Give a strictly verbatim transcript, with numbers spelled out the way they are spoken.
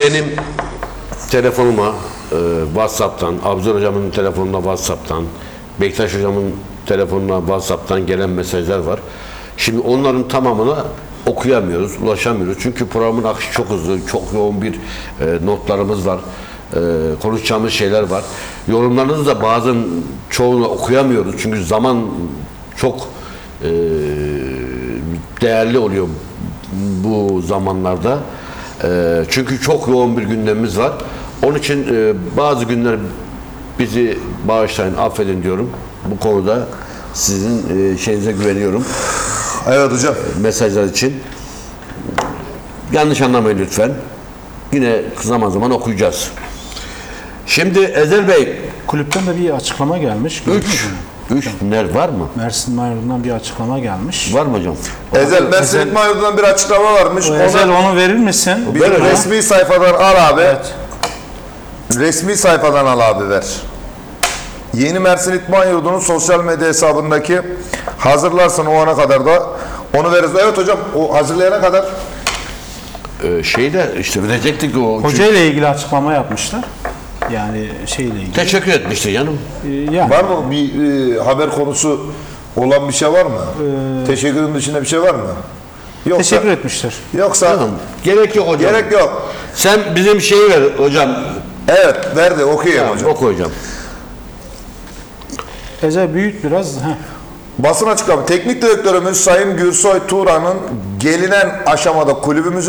benim telefonuma e, WhatsApp'tan, Abzal hocamın telefonuna WhatsApp'tan, Bektaş hocamın telefonuna WhatsApp'tan gelen mesajlar var. Şimdi onların tamamına okuyamıyoruz, ulaşamıyoruz. Çünkü programın akışı çok hızlı, çok yoğun bir e, notlarımız var. E, konuşacağımız şeyler var. Yorumlarınızı da bazen çoğunu okuyamıyoruz. Çünkü zaman çok e, değerli oluyor bu zamanlarda. E, çünkü çok yoğun bir gündemimiz var. Onun için e, bazı günler bizi bağışlayın, affedin diyorum. Bu konuda sizin e, şeyinize güveniyorum. Evet hocam. Mesajlar için. Yanlış anlamayın lütfen. Yine zaman zaman okuyacağız. Şimdi Ezel Bey, Kulüpten de bir açıklama gelmiş. üç üç ner var mı? Mersin Mayor'dan bir açıklama gelmiş. Var mı hocam? Ezel Mersin İtman Yurdu'ndan bir açıklama varmış. O Ona Ezel onu verir misin? bizim Ver resmi sayfadan al abi. Evet. Resmi sayfadan al abi ver. Yeni Mersin İtman Yurdu'nun sosyal medya hesabındaki hazırlarsan o ana kadar da onu veririz. Evet hocam, o hazırlayana kadar Ee, şeyde işte verecektik o. Hoca ile ilgili açıklama yapmışlar. Yani şeyle ilgili. Teşekkür etmişti canım. Ee, yani var mı bir e, haber konusu olan bir şey var mı? Teşekkürün dışında bir şey var mı? Yoksa, teşekkür etmişler. Yoksa Tamam. Gerek yok hocam. gerek yok. Sen bizim şeyi ver hocam. Evet, verdi okuyayım hocam. Oku hocam. Ezel büyük biraz. Heh. Basın açıklaması. Teknik direktörümüz Sayın Gürsoy Turan'ın gelinen aşamada kulübümüzün